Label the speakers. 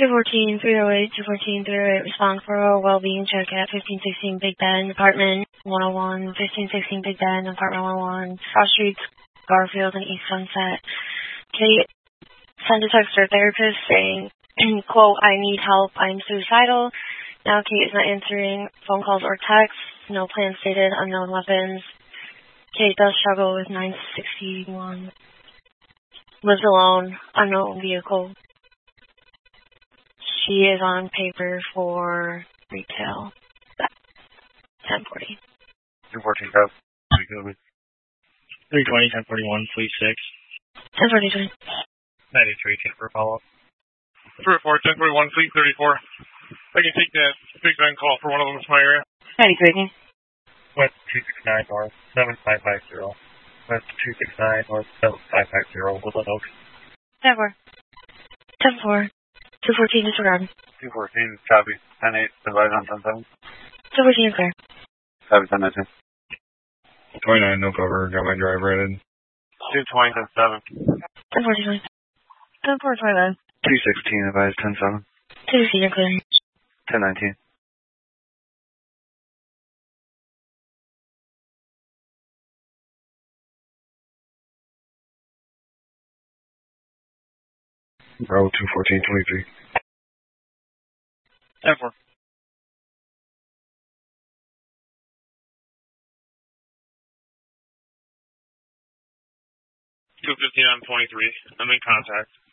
Speaker 1: 214, 308, 214, 308, respond for a well-being check at 1516 Big Bend, apartment 101, 1516 Big Bend, apartment 101, Cross Streets, Garfield, and East Sunset. Kate sent a text to her therapist saying, quote, I need help, I'm suicidal. Now Kate is not answering phone calls or texts, no plan stated, unknown weapons. Kate does struggle with 961. Lives alone, unknown vehicle. She is on paper for retail. 1040.
Speaker 2: 214, go.
Speaker 3: 320, 1041, fleet 6.
Speaker 1: 1040.
Speaker 3: 93, for follow-up.
Speaker 4: 304, 1041, fleet 34. I can take that Big Bend call for one of them in my area.
Speaker 1: 93.
Speaker 3: West 269 North 7550. West 269 North 7550. Woodland Oaks.
Speaker 1: 10-4. 10-4. 214 disregard.
Speaker 2: 214, copy. 10-8, advise on 10-7.
Speaker 1: 214 is clear.
Speaker 2: Copy, 10-19.
Speaker 5: 29, no cover. Got my drive rated.
Speaker 2: 220, 10-7.
Speaker 1: 10-4, 10-4, 29.
Speaker 2: 216, advise 10-7.
Speaker 1: 216, you're clear.
Speaker 2: 10-19.
Speaker 5: Bravo 214, 23.
Speaker 4: 10-4. 215 on 23. I'm in contact.